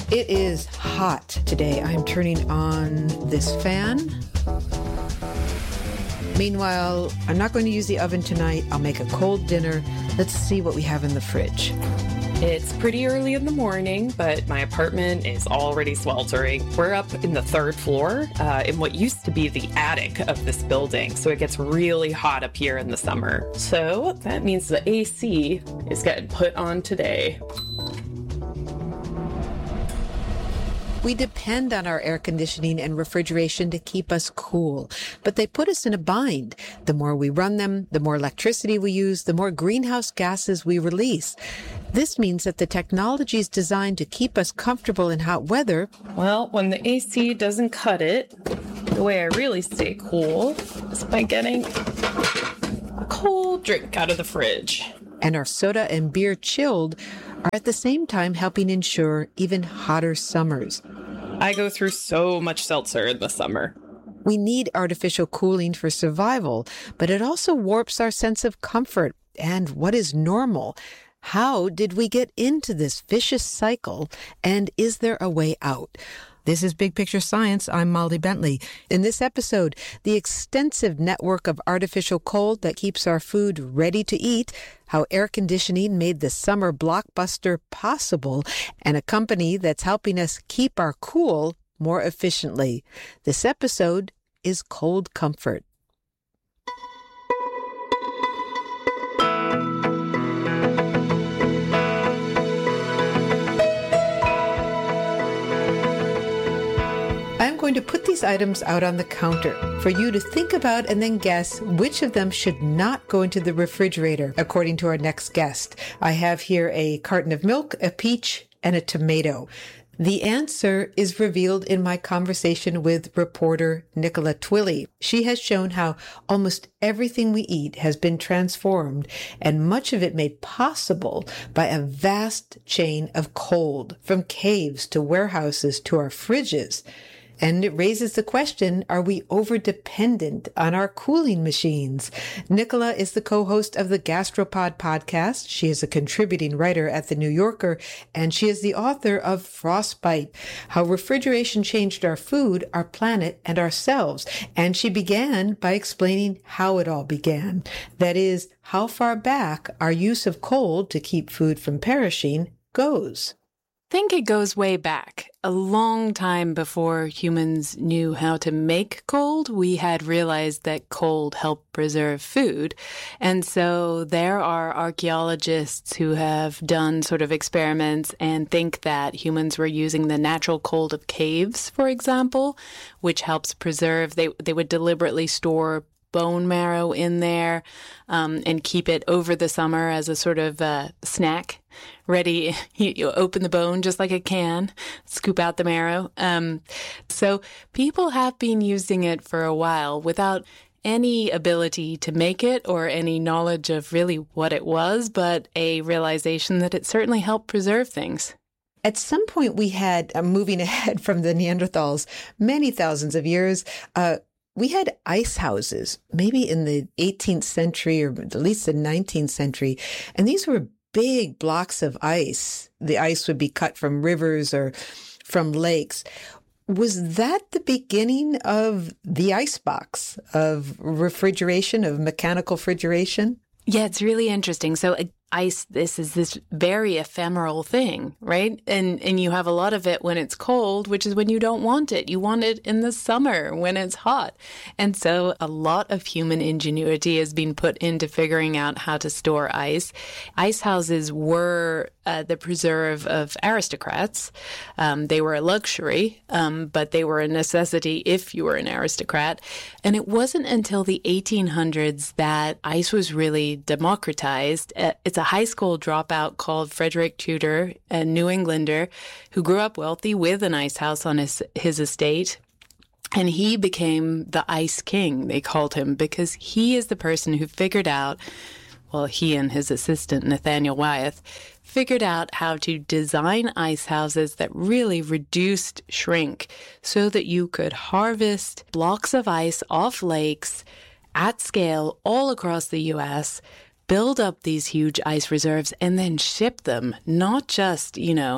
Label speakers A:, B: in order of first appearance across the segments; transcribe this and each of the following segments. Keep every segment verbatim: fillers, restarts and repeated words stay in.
A: It is hot today. I'm turning on this fan. Meanwhile, I'm not going to use the oven tonight. I'll make a cold dinner. Let's see what we have in the fridge.
B: It's pretty early in the morning, but my apartment is already sweltering. We're up in the third floor uh, in what used to be the attic of this building, so it gets really hot up here in the summer. So that means the A C is getting put on today.
A: We depend on our air conditioning and refrigeration to keep us cool, but they put us in a bind. The more we run them, the more electricity we use, the more greenhouse gases we release. This means that the technology is designed to keep us comfortable in hot weather.
B: Well, when the A C doesn't cut it, the way I really stay cool is by getting a cold drink out of the fridge.
A: And our soda and beer chilled are at the same time helping ensure even hotter summers.
B: I go through so much seltzer in the summer.
A: We need artificial cooling for survival, but it also warps our sense of comfort and what is normal. How did we get into this vicious cycle, and is there a way out? This is Big Picture Science. I'm Molly Bentley. In this episode, the extensive network of artificial cold that keeps our food ready to eat, how air conditioning made the summer blockbuster possible, and a company that's helping us keep our cool more efficiently. This episode is Cold Comfort. I'm going to put these items out on the counter for you to think about and then guess which of them should not go into the refrigerator, according to our next guest. I have here a carton of milk, a peach, and a tomato. The answer is revealed in my conversation with reporter Nicola Twilley. She has shown how almost everything we eat has been transformed, and much of it made possible by a vast chain of cold, from caves to warehouses to our fridges. And it raises the question, are we over-dependent on our cooling machines? Nicola is the co-host of the Gastropod podcast. She is a contributing writer at The New Yorker, and she is the author of Frostbite, How Refrigeration Changed Our Food, Our Planet, and Ourselves. And she began by explaining how it all began. That is, how far back our use of cold to keep food from perishing goes.
C: I think it goes way back. A long time before humans knew how to make cold, we had realized that cold helped preserve food. And so there are archaeologists who have done sort of experiments and think that humans were using the natural cold of caves, for example, which helps preserve. They, they would deliberately store bone marrow in there um, and keep it over the summer as a sort of uh, snack. Ready, you, you open the bone just like a can, scoop out the marrow. Um, so people have been using it for a while without any ability to make it or any knowledge of really what it was, but a realization that it certainly helped preserve things.
A: At some point we had, uh, moving ahead from the Neanderthals, many thousands of years, uh, we had ice houses, maybe in the eighteenth century or at least the nineteenth century. And these were big blocks of ice. The ice would be cut from rivers or from lakes. Was that the beginning of the icebox, of refrigeration, of mechanical refrigeration?
C: Yeah, it's really interesting. So uh, ice, this is this very ephemeral thing, right? And and you have a lot of it when it's cold, which is when you don't want it. You want it in the summer when it's hot. And so a lot of human ingenuity has been put into figuring out how to store ice. Ice houses were uh, the preserve of aristocrats. Um, they were a luxury, um, but they were a necessity if you were an aristocrat. And it wasn't until the eighteen hundreds that ice was really democratized. Uh, it's a high school dropout called Frederick Tudor, a New Englander who grew up wealthy with an ice house on his, his estate. And he became the Ice King, they called him, because he is the person who figured out, well, he and his assistant, Nathaniel Wyeth, figured out how to design ice houses that really reduced shrink so that you could harvest blocks of ice off lakes at scale all across the U S, build up these huge ice reserves, and then ship them, not just, you know,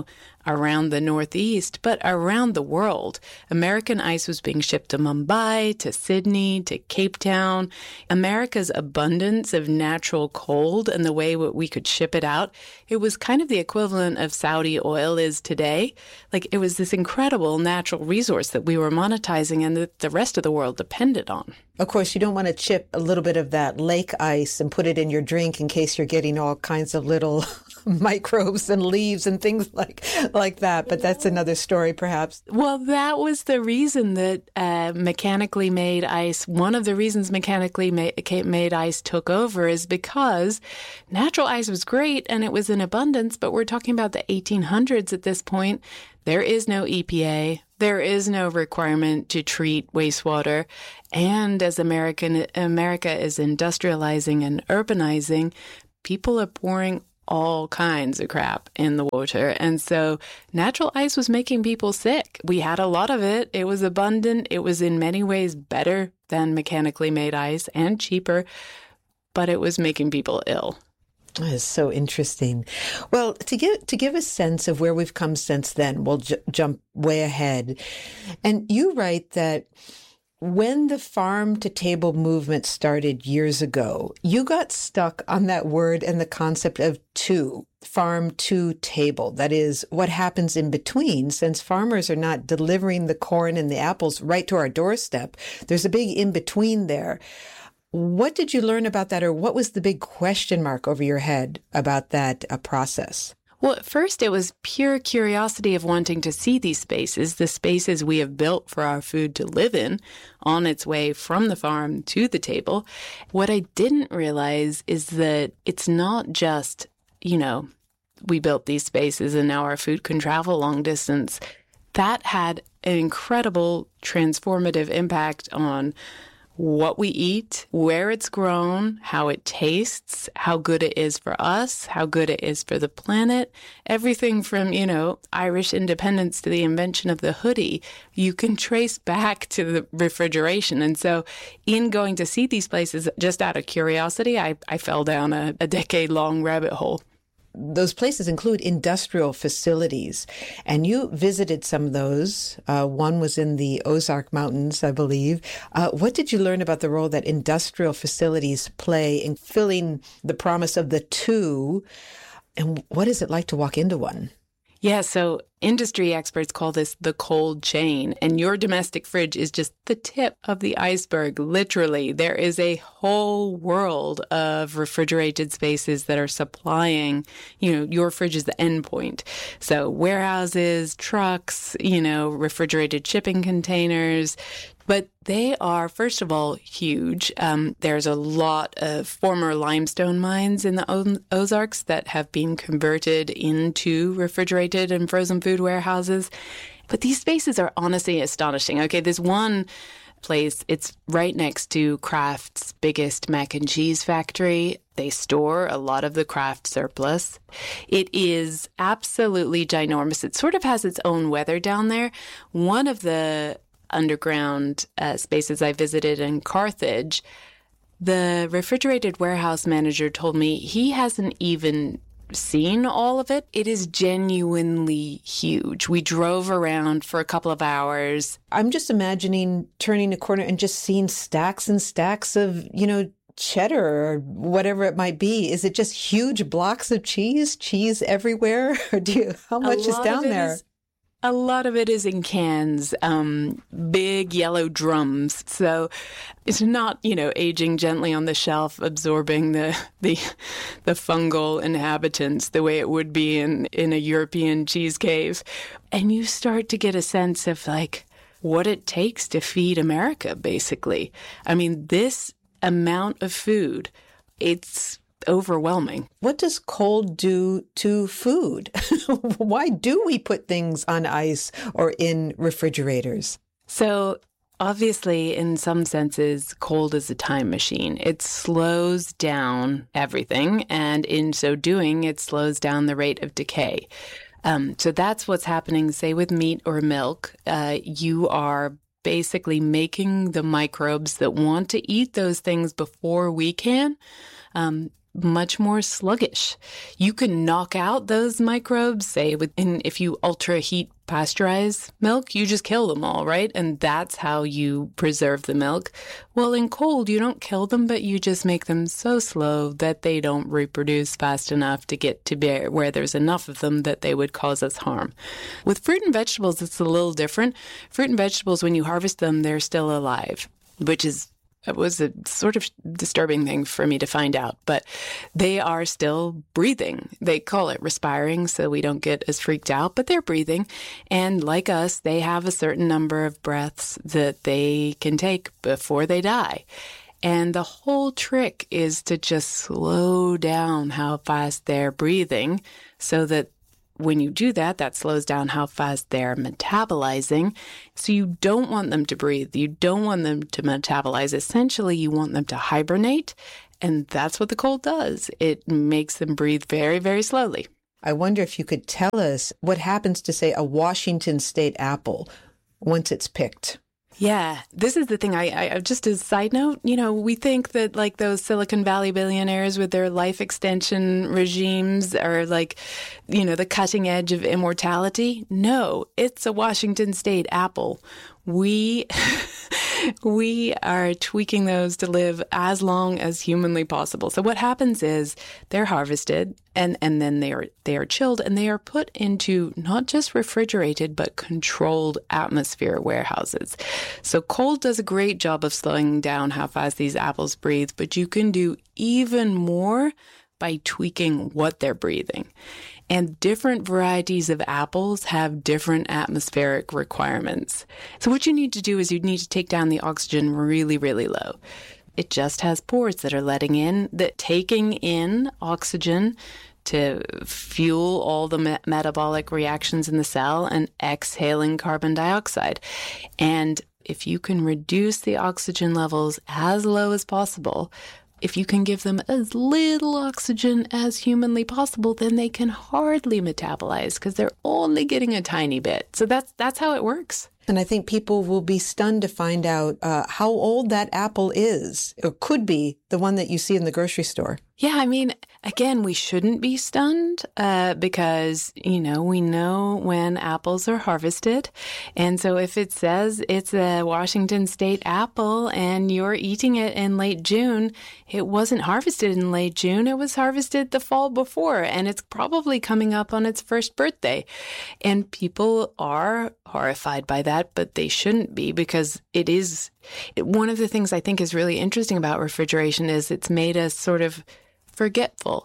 C: around the Northeast, but around the world. American ice was being shipped to Mumbai, to Sydney, to Cape Town. America's abundance of natural cold and the way we could ship it out, it was kind of the equivalent of Saudi oil is today. Like, it was this incredible natural resource that we were monetizing and that the rest of the world depended on.
A: Of course, you don't want to chip a little bit of that lake ice and put it in your drink in case you're getting all kinds of little microbes and leaves and things like like that. But that's another story, perhaps.
C: Well, that was the reason that uh, mechanically made ice, one of the reasons mechanically made, made ice took over is because natural ice was great and it was in abundance, but we're talking about the eighteen hundreds at this point. There is no E P A. There is no requirement to treat wastewater. And as American America is industrializing and urbanizing, people are pouring all kinds of crap in the water. And so natural ice was making people sick. We had a lot of it. It was abundant. It was in many ways better than mechanically made ice and cheaper, but it was making people ill.
A: That is so interesting. Well, to give to give a sense of where we've come since then, we'll j- jump way ahead. And you write that when the farm-to-table movement started years ago, you got stuck on that word and the concept of to, farm to table. That is, what happens in between, since farmers are not delivering the corn and the apples right to our doorstep. There's a big in-between there. What did you learn about that, or what was the big question mark over your head about that uh, process?
C: Well, at first it was pure curiosity of wanting to see these spaces, the spaces we have built for our food to live in, on its way from the farm to the table. What I didn't realize is that it's not just, you know, we built these spaces and now our food can travel long distance. That had an incredible transformative impact on what we eat, where it's grown, how it tastes, how good it is for us, how good it is for the planet. Everything from, you know, Irish independence to the invention of the hoodie, you can trace back to the refrigeration. And so in going to see these places, just out of curiosity, I, I fell down a, a decade-long rabbit hole.
A: Those places include industrial facilities, and you visited some of those. Uh, one was in the Ozark Mountains, I believe. Uh, what did you learn about the role that industrial facilities play in filling the promise of the two, and what is it like to walk into one?
C: Yeah, so industry experts call this the cold chain, and your domestic fridge is just the tip of the iceberg, literally. There is a whole world of refrigerated spaces that are supplying, you know, your fridge is the end point. So warehouses, trucks, you know, refrigerated shipping containers. But they are, first of all, huge. Um, there's a lot of former limestone mines in the o- Ozarks that have been converted into refrigerated and frozen food warehouses. But these spaces are honestly astonishing. Okay, there's one place, it's right next to Kraft's biggest mac and cheese factory. They store a lot of the Kraft surplus. It is absolutely ginormous. It sort of has its own weather down there. One of the underground uh, spaces I visited in Carthage, the refrigerated warehouse manager told me he hasn't even seen all of it. It is genuinely huge. We drove around for a couple of hours.
A: I'm just imagining turning a corner and just seeing stacks and stacks of, you know, cheddar or whatever it might be. Is it just huge blocks of cheese, cheese everywhere? Or do you, how much is down there? Is-
C: A lot of it is in cans, um, big yellow drums. So it's not, you know, aging gently on the shelf, absorbing the the, the fungal inhabitants the way it would be in, in a European cheese cave. And you start to get a sense of like what it takes to feed America, basically. I mean, this amount of food, it's overwhelming.
A: What does cold do to food? Why do we put things on ice or in refrigerators?
C: So obviously, in some senses, cold is a time machine. It slows down everything, and in so doing, it slows down the rate of decay. Um, so that's what's happening, say, with meat or milk. Uh, you are basically making the microbes that want to eat those things before we can. Um, much more sluggish. You can knock out those microbes, say, within, if you ultra heat pasteurize milk, you just kill them all, right? And that's how you preserve the milk. Well, in cold, you don't kill them, but you just make them so slow that they don't reproduce fast enough to get to bear where there's enough of them that they would cause us harm. With fruit and vegetables, it's a little different. Fruit and vegetables, when you harvest them, they're still alive, which is It was a sort of disturbing thing for me to find out, but they are still breathing. They call it respiring, so we don't get as freaked out, but they're breathing. And like us, they have a certain number of breaths that they can take before they die. And the whole trick is to just slow down how fast they're breathing so that when you do that, that slows down how fast they're metabolizing. So you don't want them to breathe. You don't want them to metabolize. Essentially, you want them to hibernate. And that's what the cold does. It makes them breathe very, very slowly.
A: I wonder if you could tell us what happens to, say, a Washington State apple once it's picked.
C: Yeah, this is the thing. I, I just as a side note, you know, we think that like those Silicon Valley billionaires with their life extension regimes are like, you know, the cutting edge of immortality. No, it's a Washington State apple. We we are tweaking those to live as long as humanly possible. So what happens is they're harvested and, and then they are they are chilled and they are put into not just refrigerated but controlled atmosphere warehouses. So cold does a great job of slowing down how fast these apples breathe, but you can do even more by tweaking what they're breathing. And different varieties of apples have different atmospheric requirements. So what you need to do is you need to take down the oxygen really, really low. It just has pores that are letting in, that taking in oxygen to fuel all the me- metabolic reactions in the cell and exhaling carbon dioxide. And if you can reduce the oxygen levels as low as possible, if you can give them as little oxygen as humanly possible, then they can hardly metabolize because they're only getting a tiny bit. So that's that's how it works.
A: And I think people will be stunned to find out uh, how old that apple is, or could be, the one that you see in the grocery store.
C: Yeah, I mean, again, we shouldn't be stunned uh, because, you know, we know when apples are harvested. And so if it says it's a Washington State apple and you're eating it in late June, it wasn't harvested in late June. It was harvested the fall before, and it's probably coming up on its first birthday. And people are horrified by that, but they shouldn't be because it is one of the things I think is really interesting about refrigeration is it's made us sort of forgetful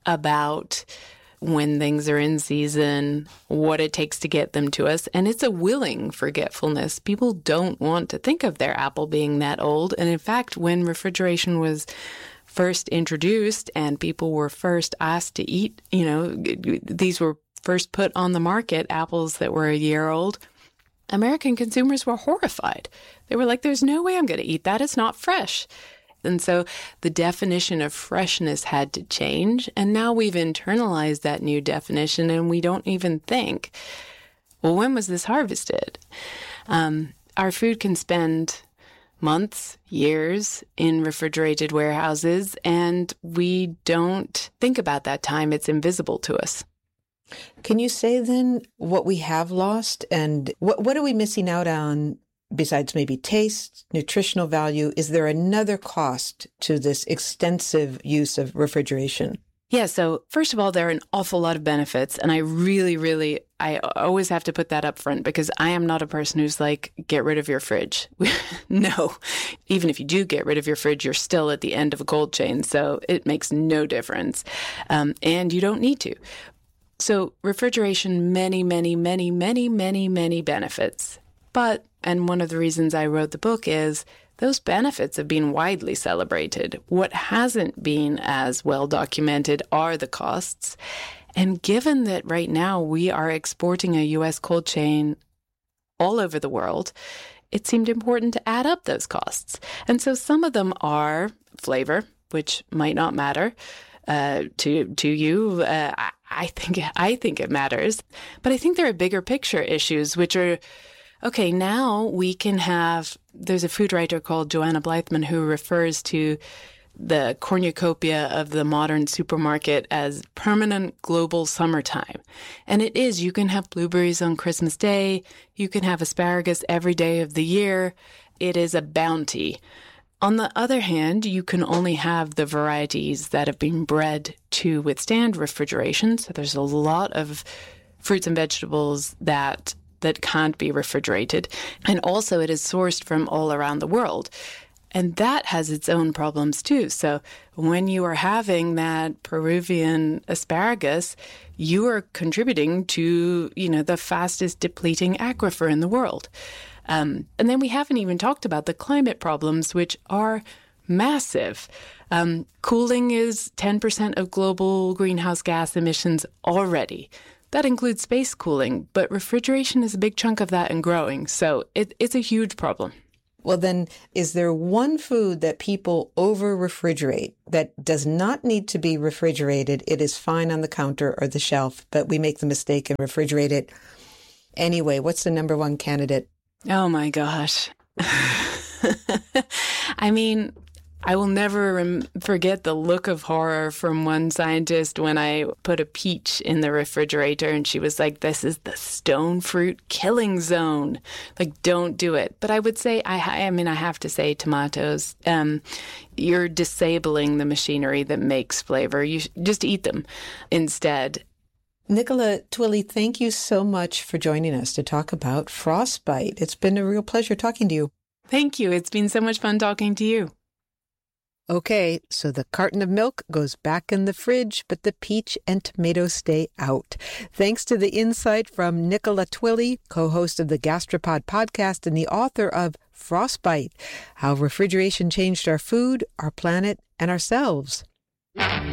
C: about when things are in season, what it takes to get them to us. And it's a willing forgetfulness. People don't want to think of their apple being that old. And in fact, when refrigeration was first introduced and people were first asked to eat, you know, these were first put on the market, apples that were a year old, American consumers were horrified. They were like, there's no way I'm going to eat that. It's not fresh. And so the definition of freshness had to change. And now we've internalized that new definition and we don't even think, well, when was this harvested? Um, our food can spend months, years in refrigerated warehouses, and we don't think about that time. It's invisible to us.
A: Can you say then what we have lost and what what are we missing out on besides maybe taste, nutritional value? Is there another cost to this extensive use of refrigeration?
C: Yeah, so first of all, there are an awful lot of benefits. And I really, really, I always have to put that up front because I am not a person who's like, get rid of your fridge. No, even if you do get rid of your fridge, you're still at the end of a cold chain. So it makes no difference. Um, and you don't need to. So refrigeration, many, many, many, many, many, many benefits. But, and one of the reasons I wrote the book is those benefits have been widely celebrated. What hasn't been as well documented are the costs. And given that right now we are exporting a U S cold chain all over the world, it seemed important to add up those costs. And so some of them are flavor, which might not matter uh, to to you. Uh, I, I think I think it matters. But I think there are bigger picture issues, which are, okay, now we can have, there's a food writer called Joanna Blythman who refers to the cornucopia of the modern supermarket as permanent global summertime. And it is. You can have blueberries on Christmas Day. You can have asparagus every day of the year. It is a bounty. On the other hand, you can only have the varieties that have been bred to withstand refrigeration. So there's a lot of fruits and vegetables that that can't be refrigerated. And also it is sourced from all around the world. And that has its own problems too. So when you are having that Peruvian asparagus, you are contributing to, you know, the fastest depleting aquifer in the world. Um, and then we haven't even talked about the climate problems, which are massive. Um, cooling is ten percent of global greenhouse gas emissions already. That includes space cooling, but refrigeration is a big chunk of that and growing. So it, it's a huge problem.
A: Well, then, is there one food that people over-refrigerate that does not need to be refrigerated? It is fine on the counter or the shelf, but we make the mistake and refrigerate it anyway. What's the number one candidate?
C: Oh, my gosh. I mean, I will never rem- forget the look of horror from one scientist when I put a peach in the refrigerator and she was like, this is the stone fruit killing zone. Like, don't do it. But I would say, I, I mean, I have to say tomatoes, um, you're disabling the machinery that makes flavor. You sh- just eat them instead.
A: Nicola Twilley, thank you so much for joining us to talk about frostbite. It's been a real pleasure talking to you.
C: Thank you. It's been so much fun talking to you.
A: Okay, so the carton of milk goes back in the fridge, but the peach and tomatoes stay out. Thanks to the insight from Nicola Twilley, co-host of the Gastropod podcast and the author of Frostbite, How Refrigeration Changed Our Food, Our Planet, and Ourselves.